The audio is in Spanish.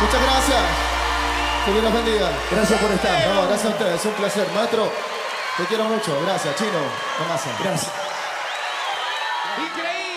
Muchas gracias. Que Dios los bendiga. Gracias por estar. No, gracias a ustedes. Es un placer. Maestro, te quiero mucho. Gracias, Chino. Tomasa. Gracias. Increíble.